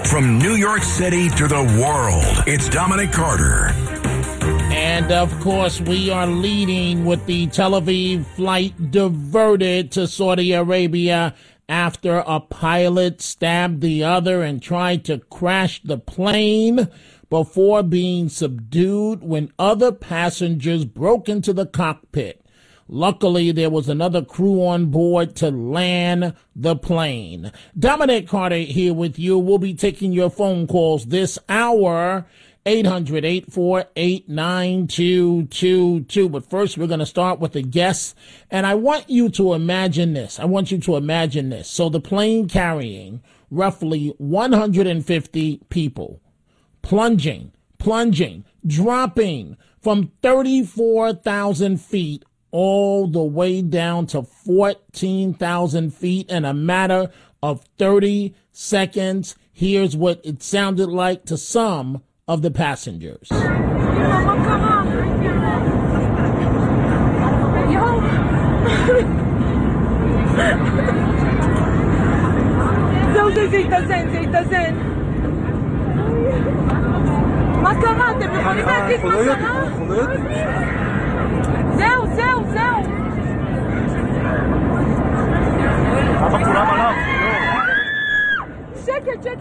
From New York City to the world, it's Dominic Carter. And, of course, we are leading with the Tel Aviv flight diverted to Saudi Arabia after a pilot stabbed the other and tried to crash the plane before being subdued when other passengers broke into the cockpit. Luckily, there was another crew on board to land the plane. Dominic Carter here with you. We'll be taking your phone calls this hour, 800-848-9222. But first, we're going to start with the guests. And I want you to imagine this. So the plane carrying roughly 150 people, plunging, dropping from 34,000 feet all the way down to 14,000 feet in a matter of 30 seconds. Here's what it sounded like to some of the passengers. זהו. שקט, די.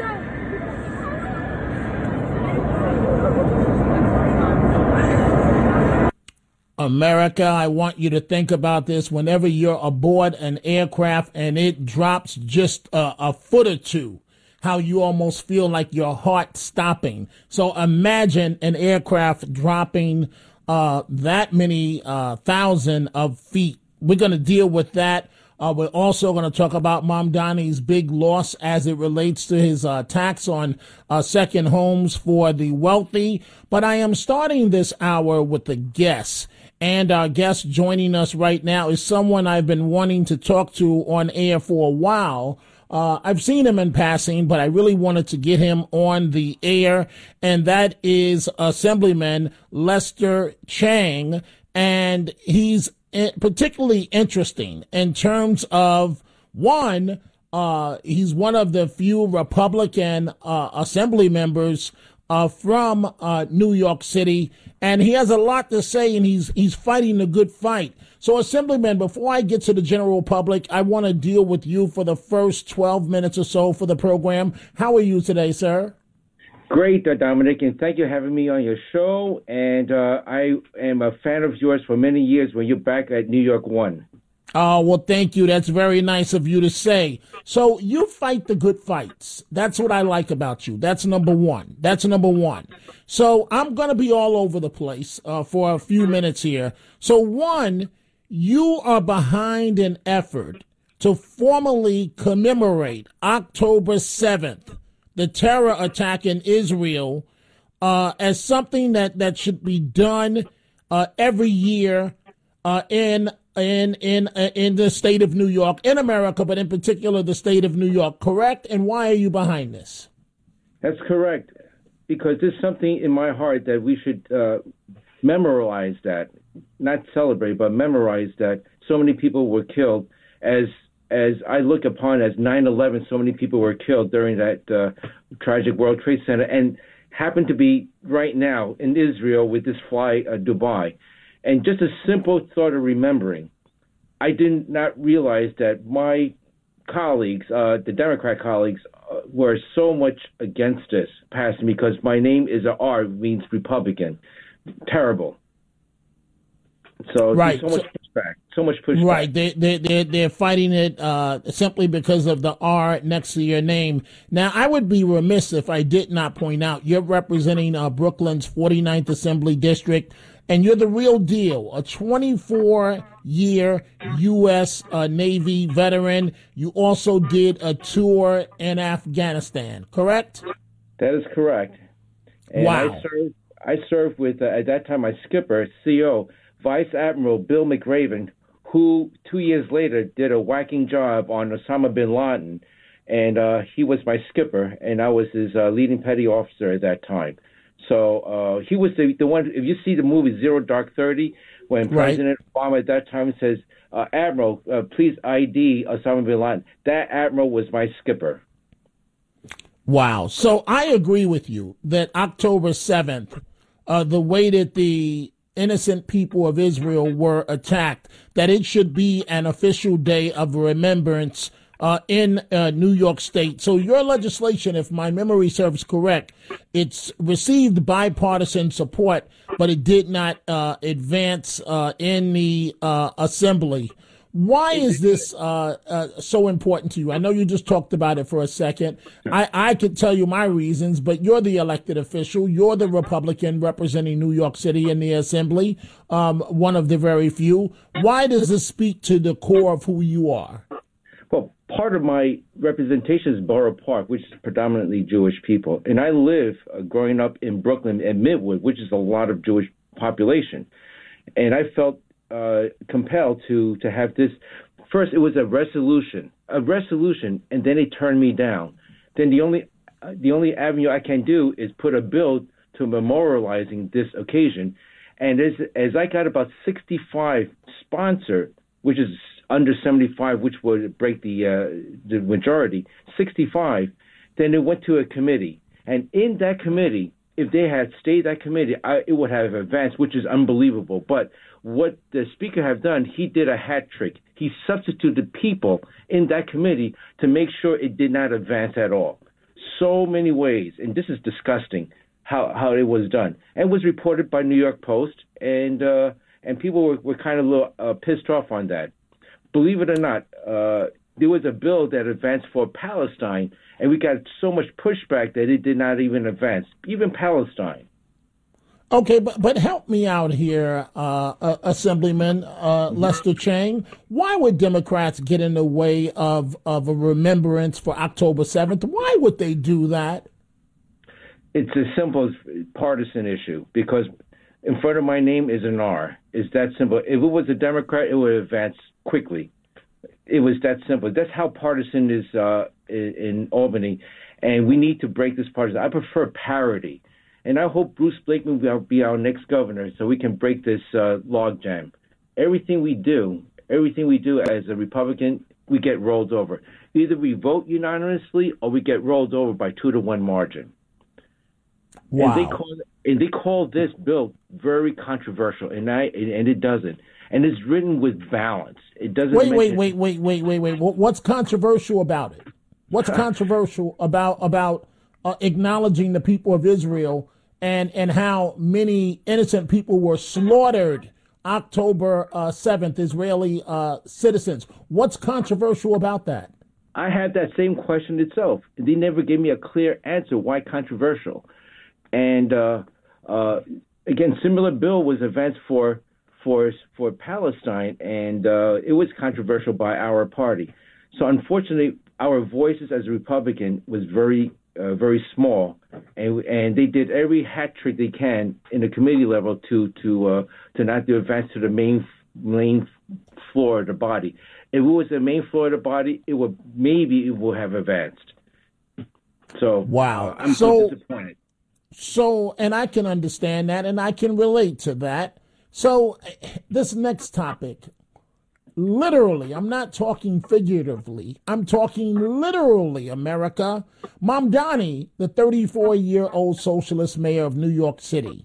America, I want you to think about this whenever you're aboard an aircraft and it drops just a foot or two, how you almost feel like your heart stopping. So imagine an aircraft dropping that many thousand of feet. We're going to deal with that. We're also going to talk about Mamdani's big loss as it relates to his tax on second homes for the wealthy. But I am starting this hour with the guests. And our guest joining us right now is someone I've been wanting to talk to on air for a while. I've seen him in passing, but I really wanted to get him on the air, and that is Assemblyman Lester Chang, and he's particularly interesting in terms of, one, he's one of the few Republican assembly members from New York City, and he has a lot to say, and he's fighting a good fight. So, Assemblyman, before I get to the general public, I want to deal with you for the first 12 minutes or so for the program. How are you today, sir? Great, Dominic, and thank you for having me on your show. And I am a fan of yours for many years when you're back at New York One. Oh, well, thank you. That's very nice of you to say. So you fight the good fights. That's what I like about you. That's number one. So I'm going to be all over the place for a few minutes here. So one, you are behind an effort to formally commemorate October 7th, the terror attack in Israel, as something that should be done every year in the state of New York, in America, but in particular the state of New York, correct? And why are you behind this? That's correct, because there's something in my heart that we should memorialize that, not celebrate, but memorize that so many people were killed. As I look upon as 9/11, so many people were killed during that tragic World Trade Center, and happen to be right now in Israel with this fly Dubai. And just a simple thought of remembering, I did not realize that my colleagues, the Democrat colleagues, were so much against this passing because my name is a R, means Republican. Terrible. So right. There's so much pushback. Right. They're fighting it simply because of the R next to your name. Now, I would be remiss if I did not point out you're representing Brooklyn's 49th Assembly District, and you're the real deal, a 24-year U.S. Navy veteran. You also did a tour in Afghanistan, correct? That is correct. And wow. I served with, at that time, my skipper, CO, Vice Admiral Bill McRaven, who 2 years later did a whacking job on Osama bin Laden. And he was my skipper, and I was his leading petty officer at that time. So he was the one, if you see the movie Zero Dark 30, when President Obama at that time says, Admiral, please ID Osama bin Laden, that Admiral was my skipper. Wow. So I agree with you that October 7th, the way that the innocent people of Israel were attacked, that it should be an official day of remembrance in New York State. So your legislation, if my memory serves correct, it's received bipartisan support, but it did not advance in the assembly. Why is this so important to you? I know you just talked about it for a second. I could tell you my reasons, but you're the elected official. You're the Republican representing New York City in the assembly, one of the very few. Why does this speak to the core of who you are? Well, part of my representation is Borough Park, which is predominantly Jewish people. And I live growing up in Brooklyn and Midwood, which is a lot of Jewish population. And I felt compelled to have this. First, it was a resolution, and then they turned me down. Then the only avenue I can do is put a bill to memorializing this occasion. And as I got about 65 sponsored, which is under 75, which would break the majority, 65, then it went to a committee. And in that committee, if they had stayed that committee, it would have advanced, which is unbelievable. But what the speaker have done, he did a hat trick. He substituted people in that committee to make sure it did not advance at all. So many ways, and this is disgusting how it was done. And it was reported by New York Post, and people were kind of a little pissed off on that. Believe it or not, there was a bill that advanced for Palestine, and we got so much pushback that it did not even advance, even Palestine. Okay, but help me out here, Assemblyman Lester Chang. Why would Democrats get in the way of a remembrance for October 7th? Why would they do that? It's as simple as partisan issue, because in front of my name is an R. It's that simple. If it was a Democrat, it would advance quickly. It was that simple. That's how partisan is in Albany, and we need to break this partisan. I prefer parity. And I hope Bruce Blakeman will be our next governor so we can break this logjam. Everything we do as a Republican, we get rolled over. Either we vote unanimously or we get rolled over by 2-1 margin. Wow. And they call this bill very controversial, and it doesn't. And it's written with balance. It doesn't. Wait. What's controversial about it? What's controversial about acknowledging the people of Israel and how many innocent people were slaughtered October 7th, Israeli citizens? What's controversial about that? I had that same question itself. They never gave me a clear answer. Why controversial? And again, similar bill was advanced for Palestine, and it was controversial by our party. So unfortunately, our voices as a Republican was very small, and they did every hat trick they can in the committee level to not do advance to the main floor of the body. If it was the main floor of the body, it would have advanced. So wow, I'm so disappointed. So, and I can understand that, and I can relate to that. So, this next topic, literally, I'm not talking figuratively, I'm talking literally, America. Mamdani, the 34-year-old socialist mayor of New York City,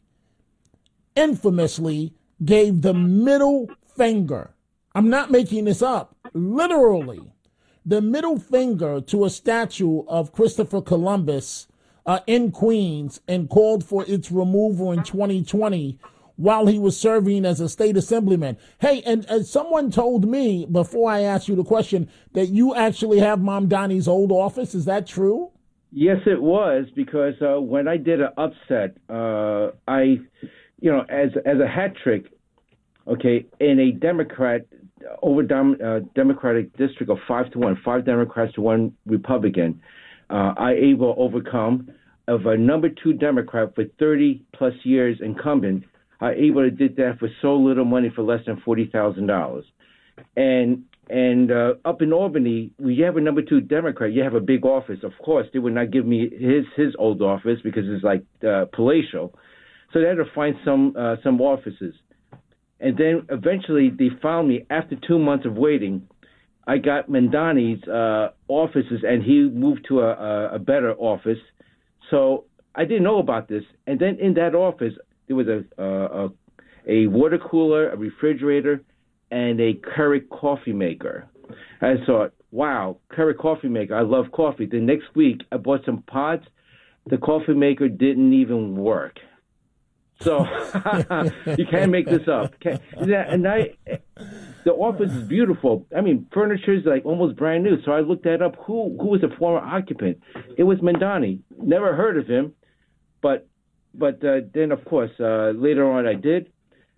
infamously gave the middle finger. I'm not making this up. Literally, the middle finger to a statue of Christopher Columbus in Queens and called for its removal in 2020 while he was serving as a state assemblyman. Hey, and someone told me before I asked you the question that you actually have Mamdani's old office. Is that true? Yes, it was, because when I did an upset, as a hat trick, okay, in a Democratic district of 5-1, 5 Democrats to 1 Republican, I able to overcome of a number 2 Democrat for 30 plus years incumbent. I able to did that for so little money, for less than $40,000. And up in Albany, we have a number 2 Democrat. You have a big office. Of course, they would not give me his old office because it's like palatial. So they had to find some offices. And then eventually they found me after 2 months of waiting. I got Mamdani's offices, and he moved to a better office. So I didn't know about this. And then in that office, there was a water cooler, a refrigerator, and a Keurig coffee maker. I thought, wow, Keurig coffee maker. I love coffee. The next week, I bought some pods. The coffee maker didn't even work. So you can't make this up. The office is beautiful. I mean, furniture is like almost brand new. So I looked that up. Who was the former occupant? It was Mamdani. Never heard of him, but then of course later on I did.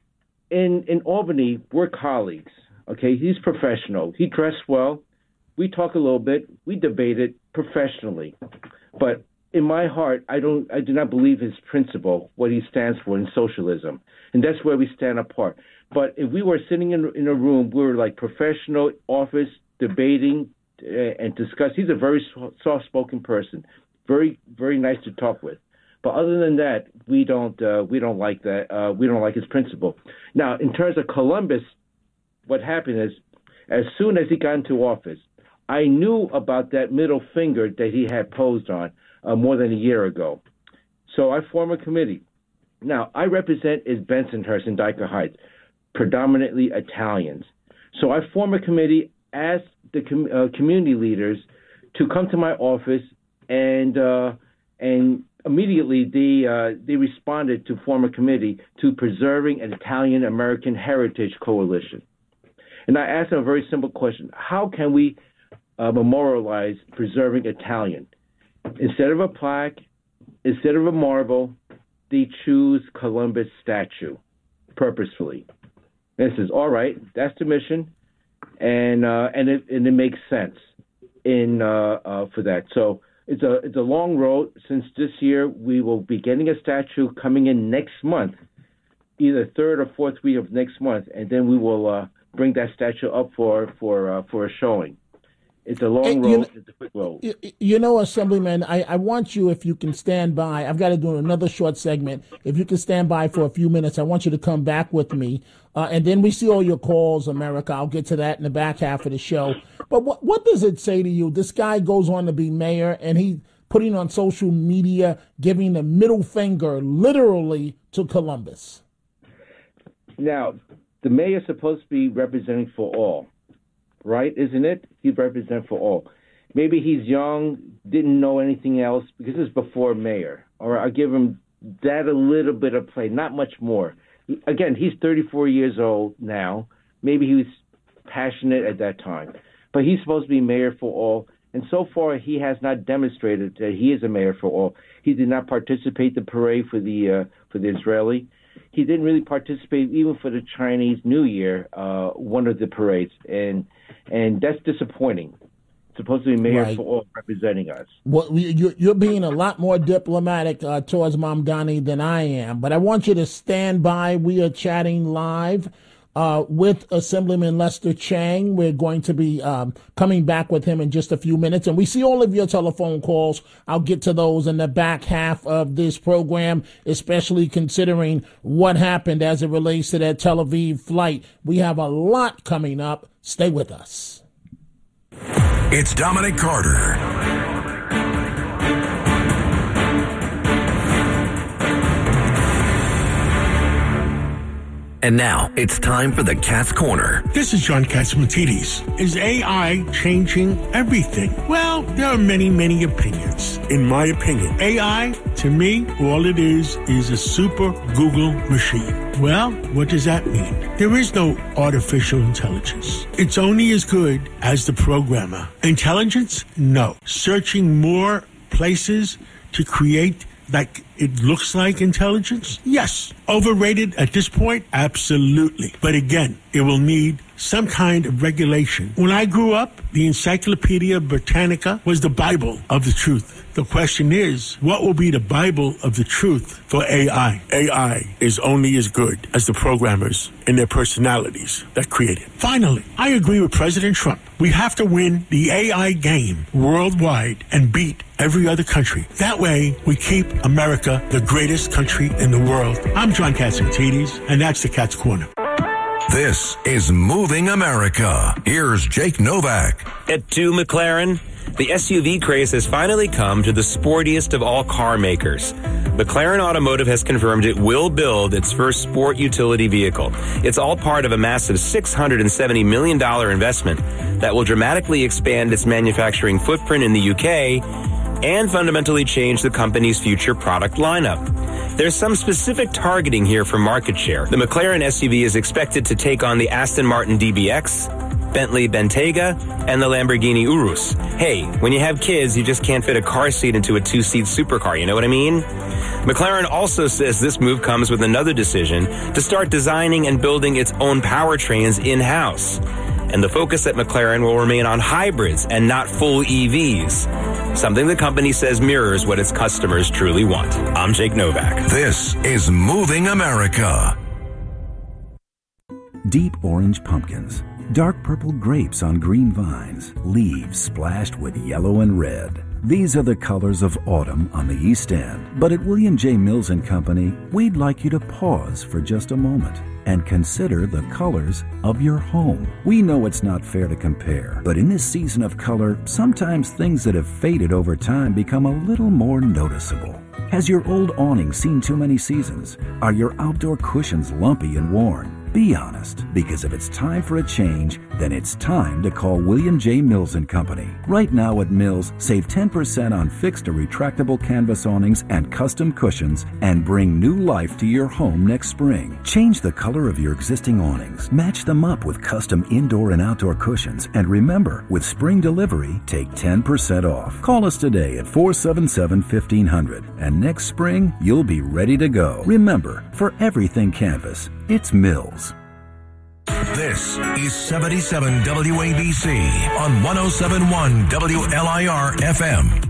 In Albany, we're colleagues. Okay, he's professional. He dressed well. We talk a little bit. We debated professionally, but in my heart, I do not believe his principle, what he stands for in socialism, and that's where we stand apart. But if we were sitting in a room, we were like professional office debating and discuss. He's a very soft-spoken person, very very nice to talk with. But other than that, we don't like that. We don't like his principle. Now, in terms of Columbus, what happened is, as soon as he got into office, I knew about that middle finger that he had posed on more than a year ago. So I formed a committee. Now, I represent is Bensonhurst and Dyker Heights, predominantly Italians. So I formed a committee, asked the community leaders to come to my office, and immediately they responded to form a committee to Preserving an Italian American Heritage Coalition. And I asked them a very simple question. How can we memorialize preserving Italian? Instead of a plaque, instead of a marble, they choose Columbus statue purposefully. And it says, all right, that's the mission, and it makes sense for that. So it's a long road. Since this year, we will be getting a statue coming in next month, either third or fourth week of next month, and then we will bring that statue up for a showing. It's a long road. It's a quick road. You know, Assemblyman, I want you, if you can stand by. I've got to do another short segment. If you can stand by for a few minutes, I want you to come back with me. And then we see all your calls, America. I'll get to that in the back half of the show. But what does it say to you? This guy goes on to be mayor, and he's putting on social media, giving the middle finger literally to Columbus. Now, the mayor is supposed to be representing for all. Right, isn't it? He represents for all. Maybe he's young, didn't know anything else, because this is before mayor. All right, I'll give him that a little bit of play, not much more. Again, he's 34 years old now. Maybe he was passionate at that time. But he's supposed to be mayor for all, and so far he has not demonstrated that he is a mayor for all. He did not participate in the parade for the Israeli. He didn't really participate even for the Chinese New Year, one of the parades, and that's disappointing. Supposed to be mayor for all, representing us. Well, you're being a lot more diplomatic towards Mamdani than I am, but I want you to stand by. We are chatting live with Assemblyman Lester Chang. We're going to be coming back with him in just a few minutes, and we see all of your telephone calls. I'll get to those in the back half of this program, especially considering what happened as it relates to that Tel Aviv flight. We have a lot coming up. Stay with us. It's Dominic Carter. And now, it's time for the Cat's Corner. This is John Catsimatidis. Is AI changing everything? Well, there are many, many opinions. In my opinion, AI, to me, all it is a super Google machine. Well, what does that mean? There is no artificial intelligence. It's only as good as the programmer. Intelligence? No. Searching more places to create like it looks like intelligence? Yes. Overrated at this point? Absolutely. But again, it will need some kind of regulation. When I grew up, the Encyclopedia Britannica was the Bible of the truth. The question is, what will be the Bible of the truth for AI? AI is only as good as the programmers and their personalities that create it. Finally, I agree with President Trump. We have to win the AI game worldwide and beat every other country. That way, we keep America the greatest country in the world. I'm John Catsimatidis, and that's the Cat's Corner. This is Moving America. Here's Jake Novak. At 2 McLaren, the SUV craze has finally come to the sportiest of all car makers. McLaren Automotive has confirmed it will build its first sport utility vehicle. It's all part of a massive $670 million investment that will dramatically expand its manufacturing footprint in the UK and fundamentally change the company's future product lineup. There's some specific targeting here for market share. The McLaren SUV is expected to take on the Aston Martin DBX, Bentley Bentayga, and the Lamborghini Urus. Hey, when you have kids, you just can't fit a car seat into a 2-seat supercar, you know what I mean? McLaren also says this move comes with another decision to start designing and building its own powertrains in-house. And the focus at McLaren will remain on hybrids and not full EVs, something the company says mirrors what its customers truly want. I'm Jake Novak. This is Moving America. Deep orange pumpkins, dark purple grapes on green vines, leaves splashed with yellow and red. These are the colors of autumn on the East End. But at William J. Mills & Company, we'd like you to pause for just a moment and consider the colors of your home. We know it's not fair to compare, but in this season of color, sometimes things that have faded over time become a little more noticeable. Has your old awning seen too many seasons? Are your outdoor cushions lumpy and worn? Be honest, because if it's time for a change, then it's time to call William J. Mills & Company. Right now at Mills, save 10% on fixed or retractable canvas awnings and custom cushions and bring new life to your home next spring. Change the color of your existing awnings, match them up with custom indoor and outdoor cushions, and remember, with spring delivery, take 10% off. Call us today at 477-1500, and next spring, you'll be ready to go. Remember, for everything canvas, it's Mills. This is 77 WABC on 107.1 WLIR FM.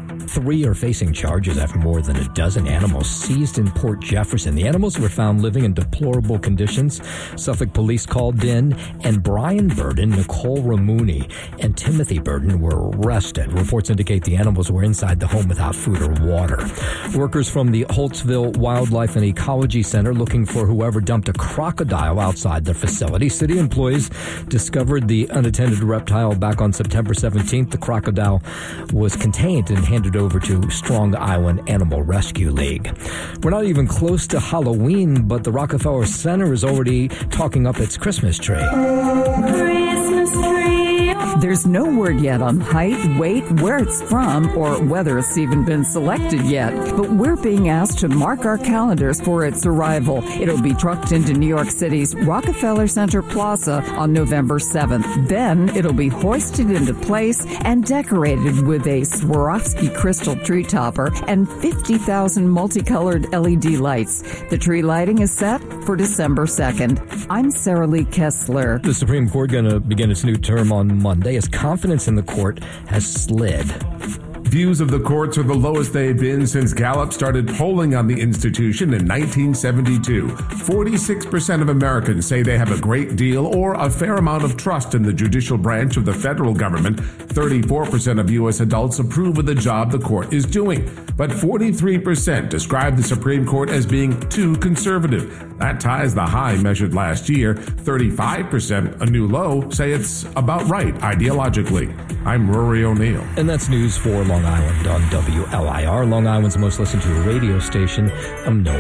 3 are facing charges after more than a dozen animals seized in Port Jefferson. The animals were found living in deplorable conditions. Suffolk police called in, and Brian Burden, Nicole Ramuni, and Timothy Burden were arrested. Reports indicate the animals were inside the home without food or water. Workers from the Holtzville Wildlife and Ecology Center looking for whoever dumped a crocodile outside their facility. City employees discovered the unattended reptile back on September 17th. The crocodile was contained and handed over to Strong Island Animal Rescue League. We're not even close to Halloween, but the Rockefeller Center is already talking up its Christmas tree. Christmas tree. There's no word yet on height, weight, where it's from, or whether it's even been selected yet. But we're being asked to mark our calendars for its arrival. It'll be trucked into New York City's Rockefeller Center Plaza on November 7th. Then it'll be hoisted into place and decorated with a Swarovski crystal tree topper and 50,000 multicolored LED lights. The tree lighting is set for December 2nd. I'm Sarah Lee Kessler. The Supreme Court going to begin its new term on Monday as confidence in the court has slid. Views of the courts are the lowest they've been since Gallup started polling on the institution in 1972. 46% of Americans say they have a great deal or a fair amount of trust in the judicial branch of the federal government. 34% of U.S. adults approve of the job the court is doing. But 43% describe the Supreme Court as being too conservative. That ties the high measured last year. 35%, a new low, say it's about right ideologically. I'm Rory O'Neill. And that's news for Long Island on WLIR, Long Island's most listened to radio station. I'm Noah